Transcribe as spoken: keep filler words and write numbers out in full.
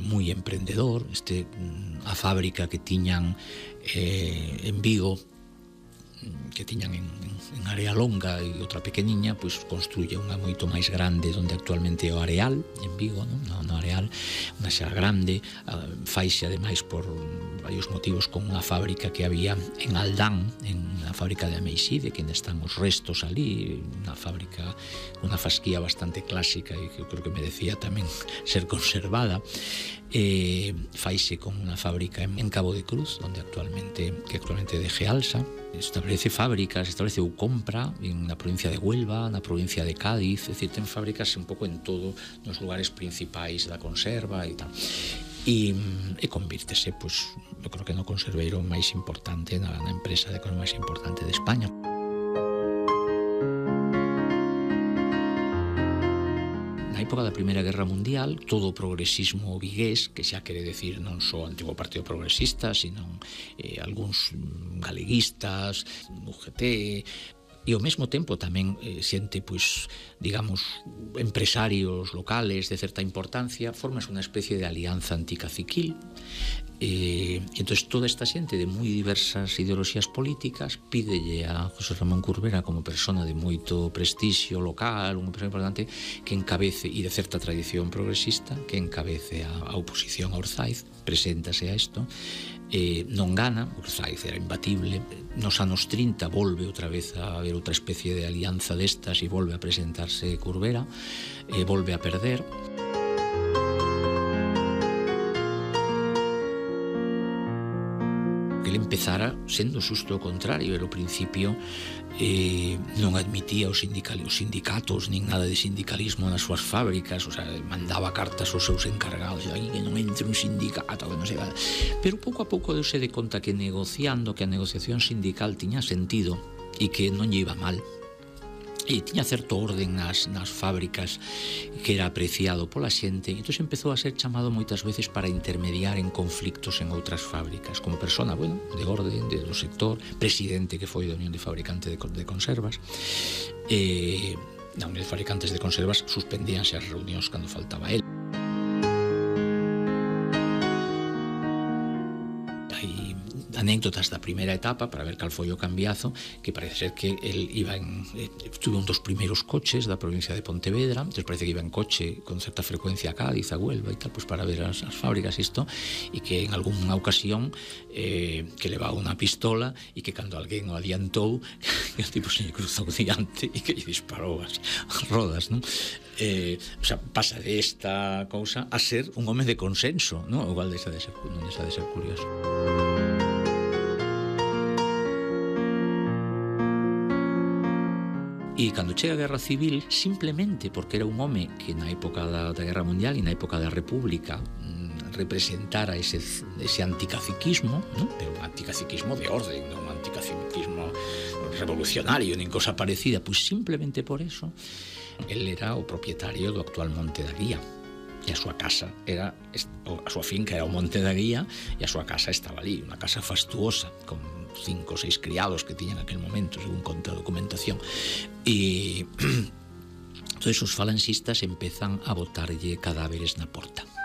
moi emprendedor. Este, a fábrica que tiñan eh, en Vigo, que tiñan en, en Área Longa e outra pequeniña, pois construye unha moito máis grande onde actualmente é o Areal, en Vigo, non? No, no Areal, unha xa grande, faixe ademais por varios motivos con unha fábrica que había en Aldán, en a fábrica de Ameixide, que ainda están os restos ali, unha fábrica, unha fasquía bastante clásica e que eu creo que merecía tamén ser conservada. Eh, faixe con unha fábrica en, en Cabo de Cruz, onde actualmente que actualmente é de Gealsa. Establece fábricas, establece ou compra na provincia de Huelva, na provincia de Cádiz, é dicir, ten fábricas un pouco en todo nos lugares principais da conserva e tal. E, e convírtese, pois, eu creo que no conserveiro máis importante, na, na empresa de máis importante de España. Na época da Primeira Guerra Mundial, todo o progresismo vigués, que xa quere decir non só o antigo Partido Progresista, sino eh, algúns galeguistas, U G T, e ao mesmo tempo tamén eh, xente, pois, digamos, empresarios locales de certa importancia, formas unha especie de alianza anticaciquil. E, e entón toda esta xente de moi diversas ideoloxías políticas pídelle a José Ramón Curbera, como persona de moito prestixio local, unha persona importante, que encabece, e de certa tradición progresista, que encabece a, a oposición a Orzaiz. Preséntase a isto, eh, non gana, Orzaiz era imbatible. Nos anos trinta volve outra vez a haber outra especie de alianza destas e volve a presentarse Curbera, e volve a perder. Ele empezara sendo xusto o contrario. Era ao principio eh, non admitía os, sindical, os sindicatos nin nada de sindicalismo nas súas fábricas, o sea, mandaba cartas aos seus encargados, aí que non entre un sindicato, que non sei. Pero pouco a pouco deuse de conta que negociando, que a negociación sindical tiña sentido e que non lle iba mal, e tiña certo orden nas, nas fábricas que era apreciado pola xente, e entón empezou a ser chamado moitas veces para intermediar en conflictos en outras fábricas, como persona, bueno, de orden, de, do sector, presidente que foi da Unión de Fabricantes de, de Conservas. Eh, na Unión de Fabricantes de Conservas suspendíanse as reunións cando faltaba él. Anécdotas da primeira etapa para ver cal foi o cambiazo, que parece ser que el iba en eh, tuve un dos primeiros coches da provincia de Pontevedra, entonces parece que iba en coche con certa frecuencia a Cádiz, a Huelva e tal, pues para ver as, as fábricas isto, e que en algunha ocasión eh, que levaba unha pistola e que cando alguén o adiantou que o tipo se lle cruzou diante e que lle disparou as, as rodas, non? Eh, o sea, pasa de esta cousa a ser un home de consenso, non? O cual deixa de ser, non deixa de ser curioso. E cando chega a Guerra Civil, simplemente porque era un home que na época da, da Guerra Mundial e na época da República mmm, representara ese, ese anticaciquismo, ¿no? Pero un anticaciquismo de orden, non un anticaciquismo revolucionario, nin cosa parecida, pois simplemente por eso el era o propietario do actual Monte da Guía, e a súa casa era, a súa finca era o Monte da Guía, e a súa casa estaba ali, unha casa fastuosa, con cinco ou seis criados que tiñan aquel momento, según conta a documentación. E entón os falanxistas empezan a botarlle cadáveres na porta.